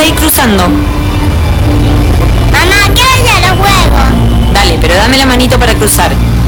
a ir cruzando. Mamá, ¿qué hora de los juegos? Dale, pero dame la manito para cruzar.